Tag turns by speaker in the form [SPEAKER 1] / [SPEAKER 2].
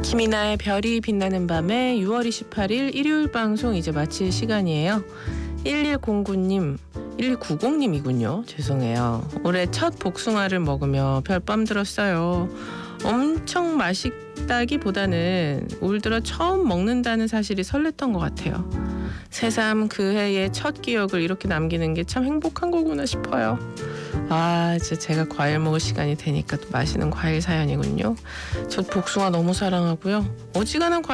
[SPEAKER 1] 김이나의 별이 빛나는 밤에 6월 28일 일요일 방송 이제 마칠 시간이에요. 1109님, 1190님이군요. 죄송해요. 올해 첫 복숭아를 먹으며 별밤 들었어요. 엄청 맛있다기보다는 올 들어 처음 먹는다는 사실이 설렜던 것 같아요. 새삼 그 해의 첫 기억을 이렇게 남기는 게 참 행복한 거구나 싶어요. 이제 제가 과일 먹을 시간이 되니까 또 맛있는 과일 사연이군요. 저 복숭아 너무 사랑하고요. 어지간한 과일